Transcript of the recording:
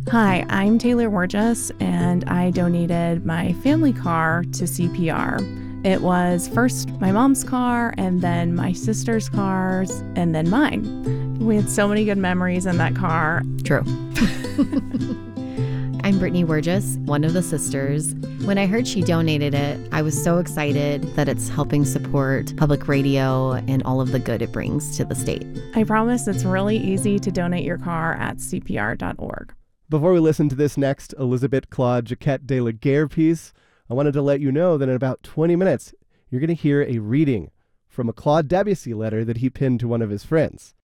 Hi, I'm Taylor Wargis, and I donated my family car to CPR. It was first my mom's car, and then my sister's cars, and then mine. We had so many good memories in that car. True. I'm Brittany Wargis, one of the sisters. When I heard she donated it, I was so excited that it's helping support public radio and all of the good it brings to the state. I promise it's really easy to donate your car at cpr.org. Before we listen to this next Elizabeth Claude Jaquette de la Guerre piece, I wanted to let you know that in about 20 minutes, you're going to hear a reading from a Claude Debussy letter that he pinned to one of his friends.